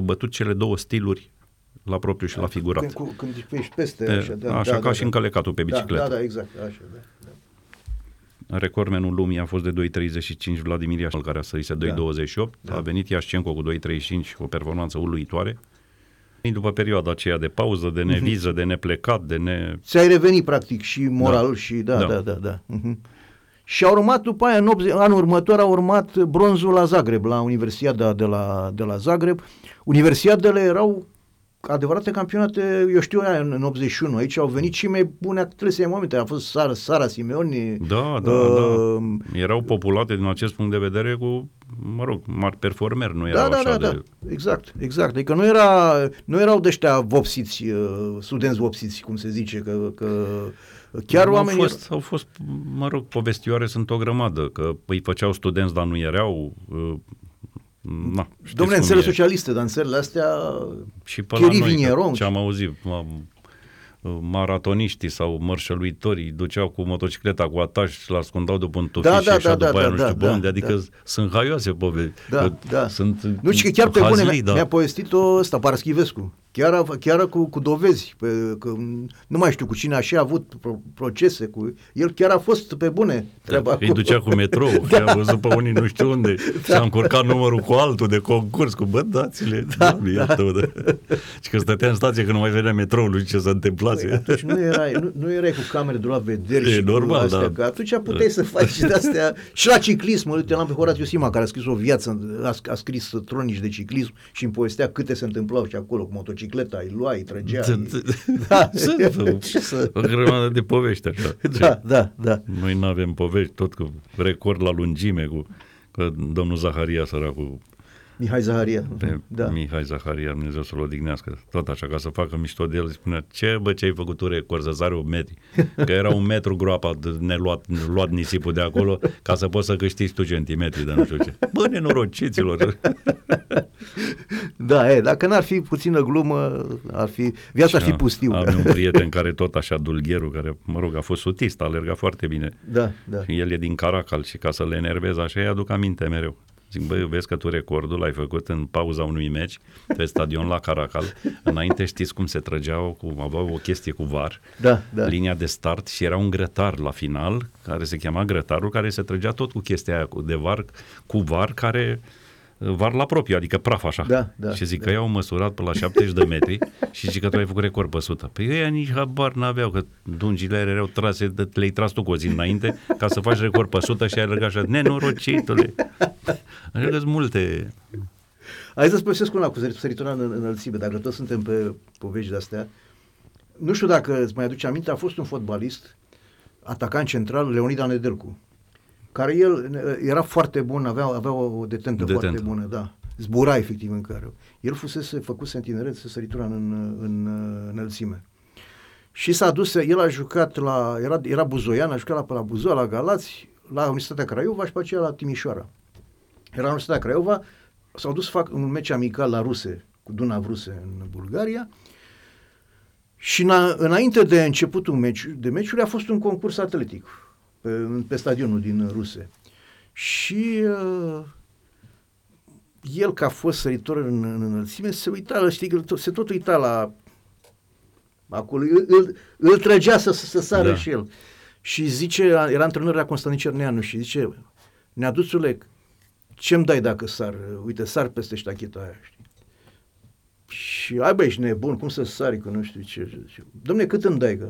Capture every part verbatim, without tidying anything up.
bătut cele două stiluri la propriu și la figurat. Când, cu, când ești peste, Te, așa, da, așa da, ca da, și da. încălecatul pe bicicletă. Da, da, da, exact, așa, da. da. Recordmenul lumii a fost de doi treizeci și cinci Vladimir Iașcel, care a sărise doi douăzeci și opt. Da. A venit Iașcenco cu doi treizeci și cinci, o performanță uluitoare. După perioada aceea de pauză, de neviză, de neplecat, de ne... Ți-ai revenit practic și moral da. și da, da, da, da. da. Uh-huh. Și a urmat după aia, în optzeci, anul următor a urmat bronzul la Zagreb, la Universiada de la, de la Zagreb. Universiadele erau adevărate campionate, eu știu, în, în optzeci și unu, aici au venit și mai bune atlete în momente, a fost Sara, Sara Simeoni. Da, da, uh, da. Erau populate din acest punct de vedere cu, mă rog, mari performeri, nu erau da, așa da, da, de... Da, exact, exact. Adică nu, era, nu erau de ăștia vopsiți, uh, studenți vopsiți, cum se zice, că... că chiar au oamenii... Fost, au fost, mă rog, povestioare sunt o grămadă, că îi făceau studenți, dar nu erau... Uh, na, Dom'le, în țările socialiste, dar în țările astea... Și până la noi, ce am auzit, maratoniștii sau mărșăluitorii duceau cu motocicleta cu ataș și l-ascundau după un tufiș da, și da, așa da, după da, aia da, nu știu da, pe unde, da, adică da. sunt haioase povesti. Da, da. Sunt nu, și că chiar pe hazlii, bune da. mi-a povestit-o ăsta, Paraschivescu, chiar, chiar cu, cu dovezi, pe, că, nu mai știu cu cine a și avut pro, procese, cu el chiar a fost pe bune treaba. Da, îi ducea cu metrou, da. I-a văzut pe unii nu știu unde, da. S-a încurcat numărul cu altul de concurs, cu bă, dați-le, da, da. Da. Și că stătea în stație că nu mai venea metroul, ce s-a întâmplat. Păi, atunci nu erai, nu, nu erai cu camere de la vederi e și normal, astea, da. Că atunci puteai să faci de-astea și la ciclism. Uite, l-am pe Horatiu Sima, care a scris o viață, a, a scris cronici de ciclism și îmi povestea câte se întâmplau și acolo cu motocicleta, îi lua, îi trăgea. Da, o grămadă de povești așa. Da, da, da. Noi nu avem povești, tot cu record la lungime, cu că domnul Zaharia, săracul, Mihai Zaharia. Pe da. Mihai Zaharia, Dumnezeu să-l odihnească, tot așa, ca să facă mișto de el, îi spunea, ce bă, ce ai făcut tu record, să sari un metri, că era un metru groapa de neluat, luat nisipul de acolo, ca să poți să câștigi tu centimetri de nu știu ce. Bă, nenorociților! Da, e, dacă n-ar fi puțină glumă, ar fi, viața ar fi pustiu. Am un prieten care tot așa, Dulgheru, care, mă rog, a fost sutist, a alergat foarte bine. Da, da. Și el e din Caracal și ca să le enerveze așa, îi aduc aminte mereu. Zic, băi, vezi că tu recordul l-ai făcut în pauza unui meci pe stadion la Caracal. Înainte știți cum se trăgeau, cum aveau o chestie cu var, da, da. linia de start și era un grătar la final, care se chema grătarul, care se trăgea tot cu chestia aia de var, cu var care... var la propriu, adică praf așa. Da, da, și zic da. că i-au măsurat pe la șaptezeci de metri și zic că tu ai făcut record pe o sută. Păi ăia nici habar n-aveau, că dungile aia erau trase, le-ai tras tu cu o zi înainte ca să faci record pe o sută și ai alergat așa, nenorocitule. Așa că-s multe. Hai să spusesc una cu săritura în înălțime, dacă tot suntem pe povești de-astea. Nu știu dacă îți mai aduce aminte, a fost un fotbalist, atacant central, Leonida Nedelcu, care el era foarte bun, avea, avea o detentă, detentă foarte bună, da. Zbura efectiv în care. El fusese făcut în tineret să săritura în, în, în înălțime. Și s-a dus, el a jucat la, era, era buzoian, a jucat la, la Buzău, la Galați, la Universitatea Craiova și pe aceea la Timișoara. Era la Universitatea Craiova, s-au dus să fac un meci amical la Ruse, cu Dunav Ruse în Bulgaria. Și în, înainte de începutul meci, de meciuri a fost un concurs atletic pe, pe stadionul din Ruse. Și uh, el, ca fost săritor în, în înălțime, se uita, știi, se tot uita la acolo, îl, îl, îl trăgea să, să sară da. Și el. Și zice, era antrenor la Constantin Cerneanu și zice, Neaduțule, ce-mi dai dacă sar? Uite, sar peste ștacheta aia, știi? Și, ai băi, ești nebun, cum să sari, că nu știu ce. Dom'le, cât îmi dai? Că...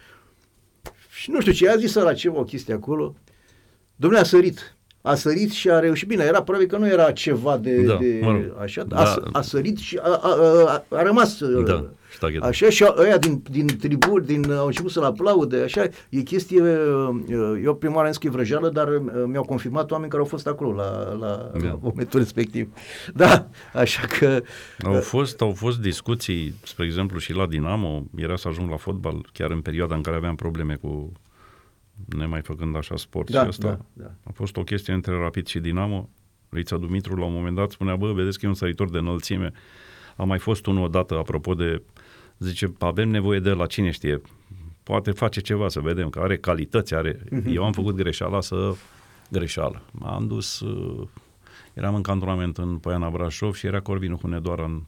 Și nu știu ce, a zis ăla ceva, o chestie acolo. Dom'le, a sărit. A sărit și a reușit. Bine, era probabil că nu era ceva de, da, de mă rog, așa, da. a, a sărit și a, a, a, a rămas da, așa și ăia din, din triburi, din, au început să-l aplaude, așa, e chestie, eu prima oară am scris vrăjeală, dar mi-au confirmat oameni care au fost acolo la, la, da. la momentul respectiv. Da, așa că... Au fost, au fost discuții, spre exemplu și la Dinamo, era să ajung la fotbal, chiar în perioada în care aveam probleme cu nemai făcând așa sport da, și asta. Da, da. A fost o chestie între Rapid și Dinamo. Rița Dumitru la un moment dat spunea, bă, vedeți că e un săritor de înălțime. A mai fost unul odată, apropo de, zice, avem nevoie de la cine știe, poate face ceva, să vedem, că are calități, are... Uh-huh. Eu am făcut greșeala să... greșeală. M-am dus... Uh... Eram în cantonament în Poiana Brașov și era Corvinu Hunedoara în